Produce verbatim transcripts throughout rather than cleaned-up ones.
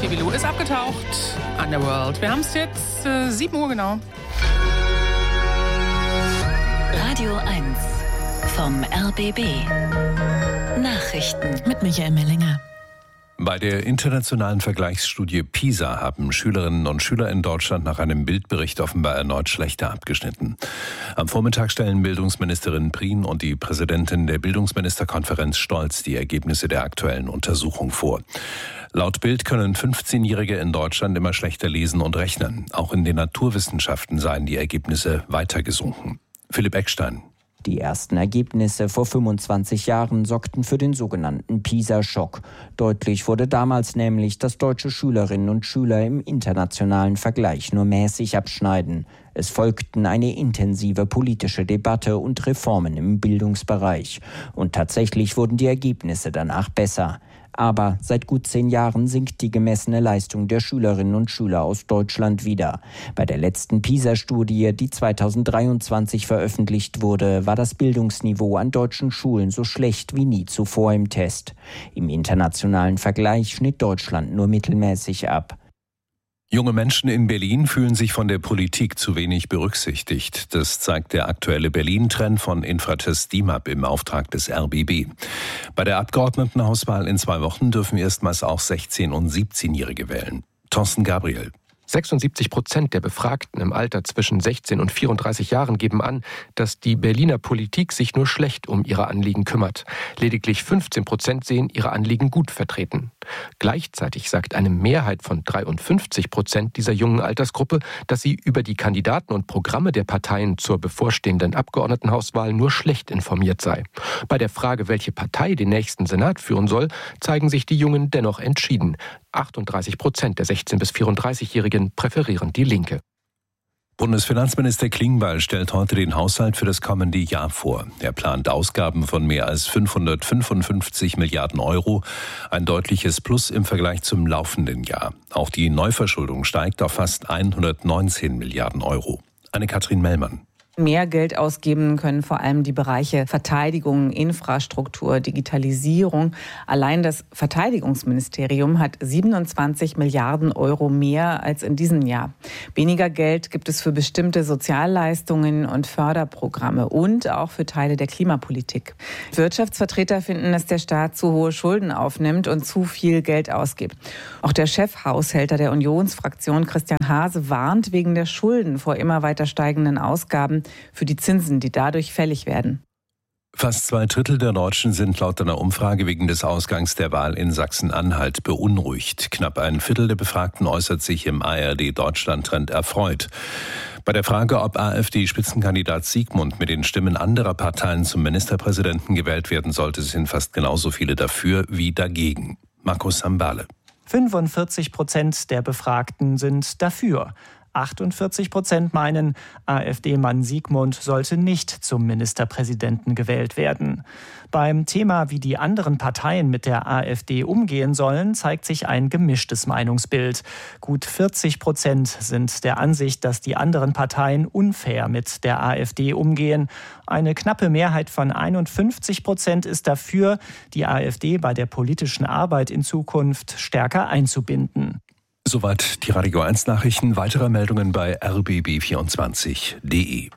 Stevie Lou ist abgetaucht. Underworld. Wir haben es jetzt äh, sieben Uhr genau. Radio eins vom R B B. Nachrichten mit Michael Mellinger. Bei der internationalen Vergleichsstudie PISA haben Schülerinnen und Schüler in Deutschland nach einem Bildbericht offenbar erneut schlechter abgeschnitten. Am Vormittag stellen Bildungsministerin Prien und die Präsidentin der Bildungsministerkonferenz Stolz die Ergebnisse der aktuellen Untersuchung vor. Laut Bild können fünfzehnjährige in Deutschland immer schlechter lesen und rechnen. Auch in den Naturwissenschaften seien die Ergebnisse weiter gesunken. Philipp Eckstein. Die ersten Ergebnisse vor fünfundzwanzig Jahren sorgten für den sogenannten PISA-Schock. Deutlich wurde damals nämlich, dass deutsche Schülerinnen und Schüler im internationalen Vergleich nur mäßig abschneiden. Es folgten eine intensive politische Debatte und Reformen im Bildungsbereich. Und tatsächlich wurden die Ergebnisse danach besser. Aber seit gut zehn Jahren sinkt die gemessene Leistung der Schülerinnen und Schüler aus Deutschland wieder. Bei der letzten PISA-Studie, die zweitausenddreiundzwanzig veröffentlicht wurde, war das Bildungsniveau an deutschen Schulen so schlecht wie nie zuvor im Test. Im internationalen Vergleich schnitt Deutschland nur mittelmäßig ab. Junge Menschen in Berlin fühlen sich von der Politik zu wenig berücksichtigt. Das zeigt der aktuelle Berlin-Trend von Infratest D I M A P im Auftrag des R B B. Bei der Abgeordnetenhauswahl in zwei Wochen dürfen erstmals auch sechzehn- und siebzehnjährige wählen. Thorsten Gabriel. sechsundsiebzig Prozent der Befragten im Alter zwischen sechzehn und vierunddreißig Jahren geben an, dass die Berliner Politik sich nur schlecht um ihre Anliegen kümmert. Lediglich fünfzehn Prozent sehen ihre Anliegen gut vertreten. Gleichzeitig sagt eine Mehrheit von dreiundfünfzig Prozent dieser jungen Altersgruppe, dass sie über die Kandidaten und Programme der Parteien zur bevorstehenden Abgeordnetenhauswahl nur schlecht informiert sei. Bei der Frage, welche Partei den nächsten Senat führen soll, zeigen sich die Jungen dennoch entschieden. achtunddreißig Prozent der sechzehn- bis vierunddreißigjährigen präferieren die Linke. Bundesfinanzminister Klingbeil stellt heute den Haushalt für das kommende Jahr vor. Er plant Ausgaben von mehr als fünfhundertfünfundfünfzig Milliarden Euro, ein deutliches Plus im Vergleich zum laufenden Jahr. Auch die Neuverschuldung steigt auf fast hundertneunzehn Milliarden Euro. Anne-Kathrin Mellmann. Mehr Geld ausgeben können vor allem die Bereiche Verteidigung, Infrastruktur, Digitalisierung. Allein das Verteidigungsministerium hat siebenundzwanzig Milliarden Euro mehr als in diesem Jahr. Weniger Geld gibt es für bestimmte Sozialleistungen und Förderprogramme und auch für Teile der Klimapolitik. Wirtschaftsvertreter finden, dass der Staat zu hohe Schulden aufnimmt und zu viel Geld ausgibt. Auch der Chefhaushälter der Unionsfraktion, Christian Hase, warnt wegen der Schulden vor immer weiter steigenden Ausgaben für die Zinsen, die dadurch fällig werden. Fast zwei Drittel der Deutschen sind laut einer Umfrage wegen des Ausgangs der Wahl in Sachsen-Anhalt beunruhigt. Knapp ein Viertel der Befragten äußert sich im A R D-Deutschland-Trend erfreut. Bei der Frage, ob AfD-Spitzenkandidat Sigmund mit den Stimmen anderer Parteien zum Ministerpräsidenten gewählt werden sollte, sind fast genauso viele dafür wie dagegen. Markus Sambale. fünfundvierzig Prozent der Befragten sind dafür. achtundvierzig Prozent meinen, AfD-Mann Sigmund sollte nicht zum Ministerpräsidenten gewählt werden. Beim Thema, wie die anderen Parteien mit der AfD umgehen sollen, zeigt sich ein gemischtes Meinungsbild. Gut vierzig Prozent sind der Ansicht, dass die anderen Parteien unfair mit der AfD umgehen. Eine knappe Mehrheit von einundfünfzig Prozent ist dafür, die AfD bei der politischen Arbeit in Zukunft stärker einzubinden. Soweit die Radio eins Nachrichten. Weitere Meldungen bei r b b vierundzwanzig punkt d e.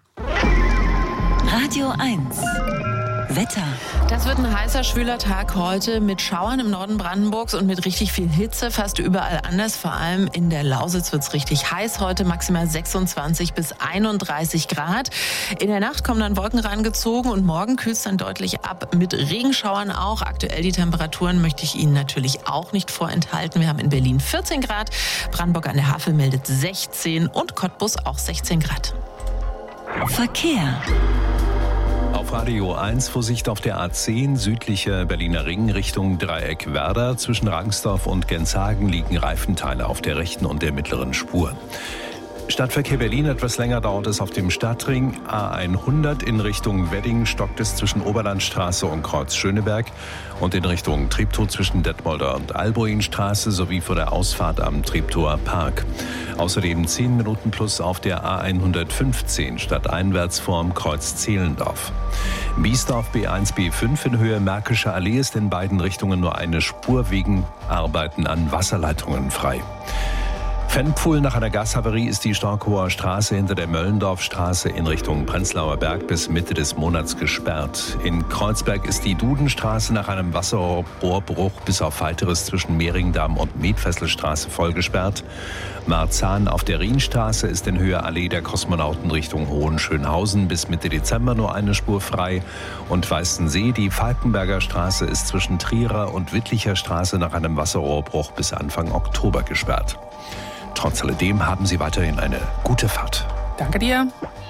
Radio eins Wetter. Das wird ein heißer, schwüler Tag heute mit Schauern im Norden Brandenburgs und mit richtig viel Hitze, fast überall anders. Vor allem in der Lausitz wird es richtig heiß heute, maximal sechsundzwanzig bis einunddreißig Grad. In der Nacht kommen dann Wolken rangezogen und morgen kühlt es dann deutlich ab mit Regenschauern auch. Aktuell die Temperaturen möchte ich Ihnen natürlich auch nicht vorenthalten. Wir haben in Berlin vierzehn Grad, Brandenburg an der Havel meldet sechzehn und Cottbus auch sechzehn Grad. Verkehr. Auf Radio eins Vorsicht auf der A zehn, südlicher Berliner Ring Richtung Dreieck Werder. Zwischen Rangsdorf und Genshagen liegen Reifenteile auf der rechten und der mittleren Spur. Stadtverkehr Berlin, etwas länger dauert es auf dem Stadtring. A hundert in Richtung Wedding stockt es zwischen Oberlandstraße und Kreuz Schöneberg und in Richtung Treptow zwischen Detmolder und Albuinstraße sowie vor der Ausfahrt am Treptower Park. Außerdem zehn Minuten plus auf der A hundertfünfzehn stadteinwärts vorm Kreuz Zehlendorf. Biesdorf B eins B fünf in Höhe Märkische Allee ist in beiden Richtungen nur eine Spur wegen Arbeiten an Wasserleitungen frei. Fennpfuhl, nach einer Gashaverie ist die Storkower Straße hinter der Möllendorfstraße in Richtung Prenzlauer Berg bis Mitte des Monats gesperrt. In Kreuzberg ist die Dudenstraße nach einem Wasserrohrbruch bis auf Weiteres zwischen Mehringdamm und Metfesselstraße voll gesperrt. Marzahn auf der Rienstraße ist in Höhe Allee der Kosmonauten Richtung Hohenschönhausen bis Mitte Dezember nur eine Spur frei. Und Weißensee, die Falkenberger Straße ist zwischen Trierer und Wittlicher Straße nach einem Wasserrohrbruch bis Anfang Oktober gesperrt. Trotz alledem haben Sie weiterhin eine gute Fahrt. Danke dir.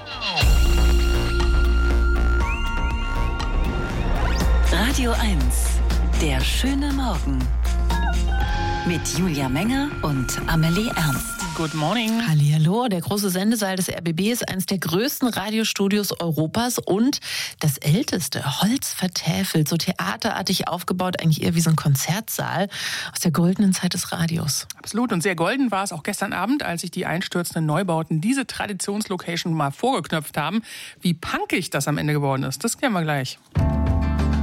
Radio eins, der schöne Morgen. Mit Julia Menger und Amelie Ernst. Good morning. Hallihallo, der große Sendesaal des R B B ist eines der größten Radiostudios Europas und das älteste, holzvertäfelt, so theaterartig aufgebaut, eigentlich eher wie so ein Konzertsaal aus der goldenen Zeit des Radios. Absolut, und sehr golden war es auch gestern Abend, als sich die einstürzenden Neubauten diese Traditionslocation mal vorgeknöpft haben. Wie punkig das am Ende geworden ist, das klären wir gleich.